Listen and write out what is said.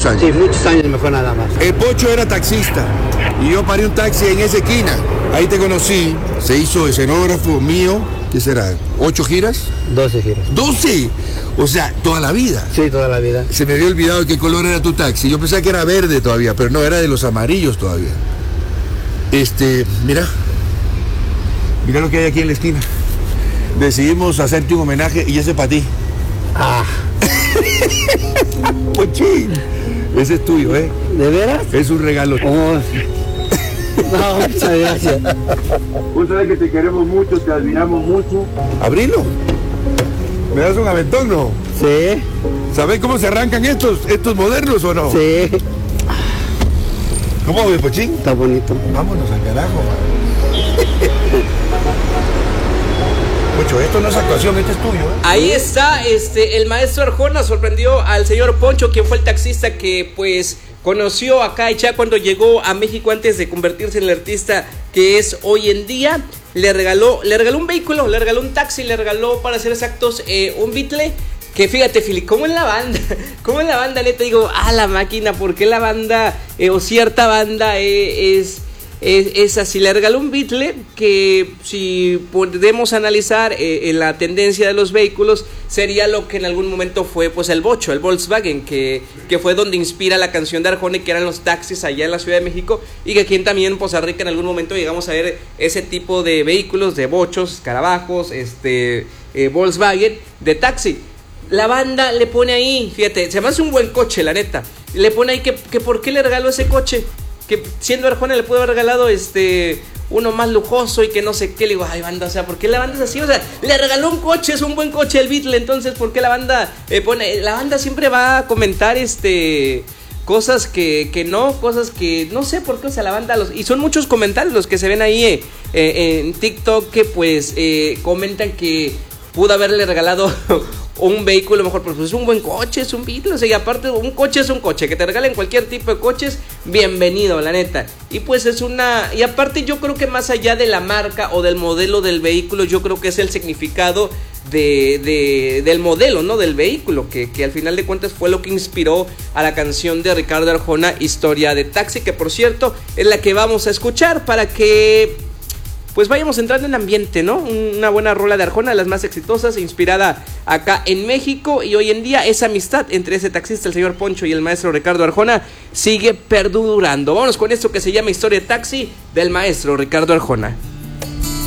años. Sí, muchos años me fue nada más. El Pocho era taxista y yo paré un taxi en esa esquina. Ahí te conocí, se hizo escenógrafo mío, ¿qué será? ¿8 giras? 12 giras. ¡12! O sea, toda la vida. Sí, toda la vida. Se me había olvidado qué color era tu taxi. Yo pensaba que era verde todavía, pero no, era de los amarillos todavía. Mira lo que hay aquí en la esquina. Decidimos hacerte un homenaje y ese para ti. Ah. Pochín. Ese es tuyo, ¿eh? ¿De veras? Es un regalo. Oh. No, muchas gracias. Vos sabés que te queremos mucho, te admiramos mucho. Abrilo. ¿Me das un aventón, no? Sí. ¿Sabés cómo se arrancan estos modernos o no? Sí. ¿Cómo ves, Pochín? Está bonito. Vámonos al carajo, man. Pocho, esto no es actuación, esto es tuyo, ¿eh? Ahí está, el maestro Arjona sorprendió al señor Poncho, quien fue el taxista que pues conoció acá ya cuando llegó a México antes de convertirse en el artista que es hoy en día. Le regaló un vehículo, le regaló un taxi, le regaló, para ser exactos, un Beetle. Que fíjate, Fili, ¿cómo en la banda, neta, digo, la máquina, ¿por qué la banda, o cierta banda es así? Le regaló un Beetle que, si podemos analizar en la tendencia de los vehículos, sería lo que en algún momento fue pues el Bocho, el Volkswagen, que fue donde inspira la canción de Arjona, que eran los taxis allá en la Ciudad de México, y que aquí también en Poza Rica en algún momento llegamos a ver ese tipo de vehículos, de bochos, escarabajos, Volkswagen, de taxi. La banda le pone ahí, fíjate, se me hace un buen coche, la neta. Le pone ahí que por qué le regaló ese coche. Que siendo Arjona le puede haber regalado uno más lujoso y que no sé qué. Le digo, ay, banda, o sea, ¿por qué la banda es así? O sea, le regaló un coche, es un buen coche el Beetle. Entonces, ¿por qué la banda pone? La banda siempre va a comentar cosas que no sé por qué. O sea, la banda y son muchos comentarios los que se ven ahí en TikTok, que pues comentan que pudo haberle regalado un vehículo mejor, pero pues es un buen coche, es un Beetle, o sea, y aparte un coche es un coche, que te regalen cualquier tipo de coches, bienvenido, la neta. Y pues y aparte yo creo que más allá de la marca o del modelo del vehículo, yo creo que es el significado del modelo, ¿no? Del vehículo, que al final de cuentas fue lo que inspiró a la canción de Ricardo Arjona, Historia de Taxi, que por cierto es la que vamos a escuchar para que pues vayamos entrando en ambiente, ¿no? Una buena rola de Arjona, de las más exitosas, inspirada acá en México, y hoy en día esa amistad entre ese taxista, el señor Poncho, y el maestro Ricardo Arjona sigue perdurando. Vámonos con esto que se llama Historia de Taxi, del maestro Ricardo Arjona.